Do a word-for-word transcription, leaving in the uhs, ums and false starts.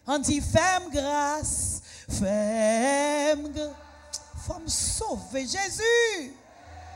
On dit femme grâce, femme grâce. Faut me sauver, Jésus.